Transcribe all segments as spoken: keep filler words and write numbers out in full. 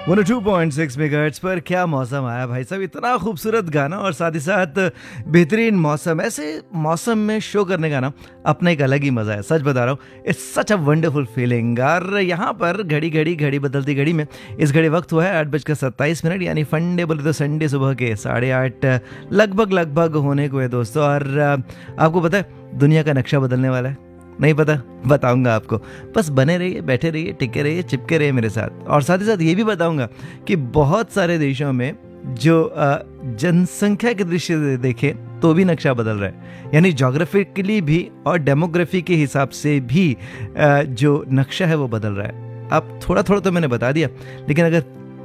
One O two point six megahertz पर क्या मौसम आया भाई साहब, इतना खूबसूरत गाना और साथ ही साथ बेहतरीन मौसम। ऐसे मौसम में शो करने का ना अपना एक अलग ही मज़ा है, सच बता रहा हूँ। It's such a wonderful feeling. और यहाँ पर घड़ी घड़ी घड़ी बदलती घड़ी में इस घड़ी वक्त हुआ है आठ बजकर सत्ताईस मिनट, यानी फंडे बोले तो संडे सुबह के साढ़े आठ लगभग लगभग होने को है दोस्तों। और आपको पता है दुनिया का नक्शा बदलने वाला है, नहीं पता? बताऊंगा आपको, बस बने रहिए, बैठे रहिए, टिके रहिए, चिपके रहिए मेरे साथ। और साथ ही साथ ये भी बताऊंगा कि बहुत सारे देशों में जो जनसंख्या के दृष्टि से देखें तो भी नक्शा बदल रहा है, यानी ज्योग्राफिकली भी और डेमोग्राफी के हिसाब से भी जो नक्शा है वो बदल रहा है। अब थोड़ा थोड़ा तो मैंने बता दिया, लेकिन अगर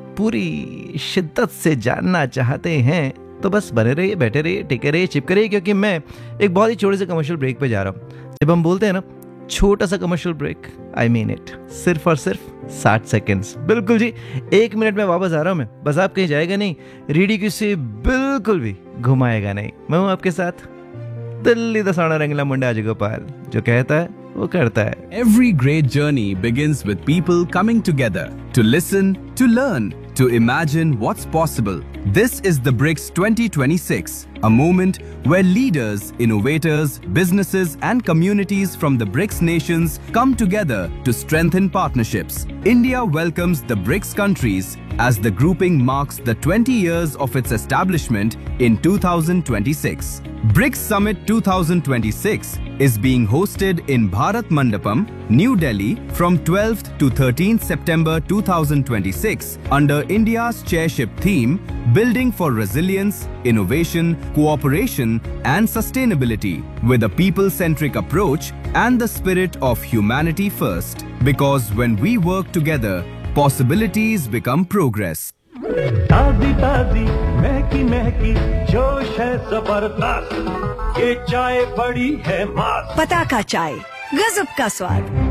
पूरी शिद्दत से जानना चाहते हैं तो बस बने रहिए, बैठे रहिए, टिके रहिए, चिपके रहिए, क्योंकि मैं एक बहुत ही छोटे से कमर्शियल ब्रेक पे जा रहा हूँ। जब हम बोलते हैं ना छोटा सा commercial break, I mean it, सिर्फ और सिर्फ साठ सेकंड्स। बिल्कुल जी, एक मिनट में वापस आ रहा हूँ मैं, बस आप कहीं जाएगा नहीं, रेडियो किसी बिल्कुल भी घुमाएगा नहीं। मैं हूँ आपके साथ दिल्ली दसाना रंगला मुंडा अजगोपाल, जो कहता है वो करता है। Every great journey begins with people coming together to listen, to learn, to imagine what's possible. This is the BRICS twenty twenty-six, a moment where leaders, innovators, businesses and communities from the BRICS nations come together to strengthen partnerships. India welcomes the BRICS countries as the grouping marks the twenty years of its establishment in two thousand twenty-six. BRICS Summit twenty twenty-six is being hosted in Bharat Mandapam, New Delhi from twelfth to thirteenth September two thousand twenty-six under India's chairship theme Building for Resilience, Innovation, Cooperation and Sustainability with a people-centric approach and the spirit of humanity first. Because when we work together, possibilities become progress. ताजी ताजी महकी महकी जोश है जबरदस्त, ये चाय बड़ी है मस्त। पता का चाय, गजब का स्वाद।